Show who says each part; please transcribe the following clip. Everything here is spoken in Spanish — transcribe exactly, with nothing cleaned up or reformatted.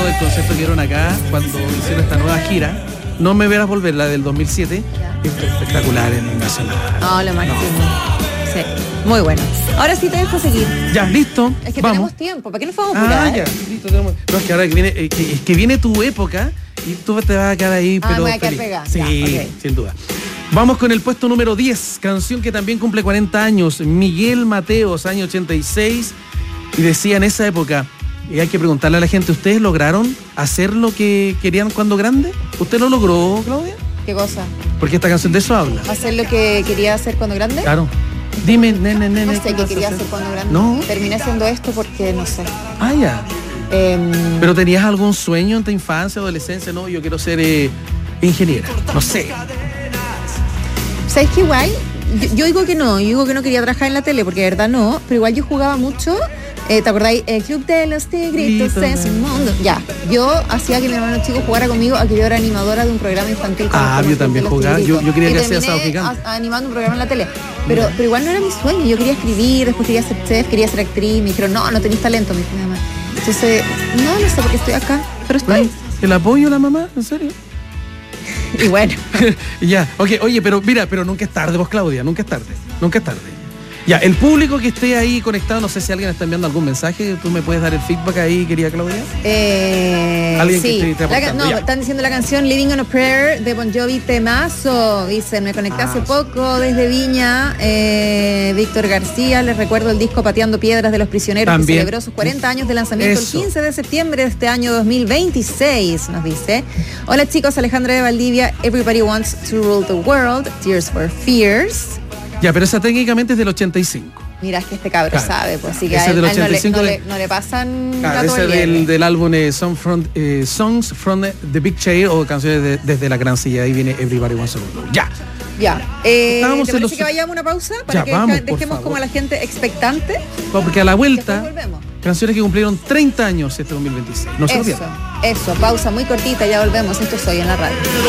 Speaker 1: del concierto que dieron acá cuando hicieron esta nueva gira. No me verás volver, la del dos mil siete. Espectacular en el Nacional.
Speaker 2: No, lo máximo. No. Sí, muy bueno. Ahora sí te dejo seguir.
Speaker 1: Ya, listo.
Speaker 2: Es que
Speaker 1: vamos.
Speaker 2: Tenemos tiempo, ¿para qué nos vamos a apurar?
Speaker 1: Ah, ya, listo, tenemos. No, es que ahora que viene, eh, que, es que viene tu época y tú te vas a quedar ahí,
Speaker 2: ah,
Speaker 1: pero.
Speaker 2: Me voy a quedar
Speaker 1: feliz.
Speaker 2: pegada.
Speaker 1: Sí,
Speaker 2: ya, okay.
Speaker 1: Sin duda. Vamos con el puesto número diez, canción que también cumple cuarenta años, Miguel Mateos, año ochenta y seis, y decía en esa época, y hay que preguntarle a la gente, ¿ustedes lograron hacer lo que querían cuando grande? ¿Usted lo logró, Claudia?
Speaker 2: ¿Qué cosa?
Speaker 1: Porque esta canción de eso habla.
Speaker 2: ¿Hacer lo que quería hacer cuando grande?
Speaker 1: Claro. Dime, nene, nene.
Speaker 2: No sé qué quería hacer cuando grande.
Speaker 1: No.
Speaker 2: Terminé haciendo esto porque no sé.
Speaker 1: Ah, ya.
Speaker 2: Eh,
Speaker 1: ¿Pero tenías algún sueño en tu infancia, adolescencia? No, yo quiero ser eh, ingeniera. No sé.
Speaker 2: ¿Sabes qué igual? Yo, yo digo que no, yo digo que no quería trabajar en la tele, porque de verdad no, pero igual yo jugaba mucho. Eh, ¿Te acordáis? El Club de los Tigritos es un mundo. Ya, yo hacía que mi hermano chico jugara conmigo a que yo era animadora de un programa infantil.
Speaker 1: Ah, yo también jugaba, yo, yo quería que hacía Sábado Gigante.
Speaker 2: A, animando un programa en la tele, pero, pero igual no era mi sueño, yo quería escribir, después quería ser chef, quería ser actriz, me dijeron, no, no tenés talento, me dijo mi mamá. Entonces, no, no sé por qué estoy acá, pero estoy.
Speaker 1: ¿El apoyo a la mamá? ¿En serio?
Speaker 2: Y bueno.
Speaker 1: Ya, ok, oye, pero mira, pero nunca es tarde vos, Claudia, nunca es tarde, nunca es tarde. Ya, el público que esté ahí conectado, no sé si alguien está enviando algún mensaje, ¿tú me puedes dar el feedback ahí, querida Claudia?
Speaker 2: Eh,
Speaker 1: ¿Alguien
Speaker 2: sí.
Speaker 1: que esté aportando?
Speaker 2: No,
Speaker 1: ya.
Speaker 2: Están diciendo la canción Living on a Prayer de Bon Jovi, temazo. Dicen, me conecté
Speaker 1: ah,
Speaker 2: hace poco desde Viña. Eh, Víctor García, les recuerdo el disco Pateando Piedras de los Prisioneros,
Speaker 1: también,
Speaker 2: que celebró sus cuarenta años de lanzamiento
Speaker 1: eso.
Speaker 2: El quince de septiembre de este año dos mil veintiséis, nos dice. Hola chicos, Alejandra de Valdivia, Everybody Wants to Rule the World, Tears for Fears.
Speaker 1: Ya, pero esa técnicamente es del ochenta y cinco.
Speaker 2: Mira, es que este cabro
Speaker 1: claro.
Speaker 2: sabe, pues así que
Speaker 1: Ese
Speaker 2: a él,
Speaker 1: del
Speaker 2: a él no, le,
Speaker 1: ochenta y cinco
Speaker 2: no,
Speaker 1: de...
Speaker 2: le, no le pasan
Speaker 1: claro,
Speaker 2: gato
Speaker 1: ese
Speaker 2: al
Speaker 1: del,
Speaker 2: hierro.
Speaker 1: del álbum eh, Song from, eh, Songs from the Big Chair o canciones de, desde la gran silla. Ahí viene Everybody Wants to Rule. Ya.
Speaker 2: Ya. Eh, ¿Te parece
Speaker 1: los...
Speaker 2: que vayamos a una pausa? Para
Speaker 1: ya,
Speaker 2: que
Speaker 1: vamos,
Speaker 2: deja, dejemos como a la gente expectante.
Speaker 1: No, porque a la vuelta,
Speaker 2: volvemos.
Speaker 1: Canciones que cumplieron treinta años este dos mil veintiséis. No se lo
Speaker 2: Eso,
Speaker 1: pierdan.
Speaker 2: eso. Pausa muy cortita, ya volvemos. Esto es Hoy en la Radio.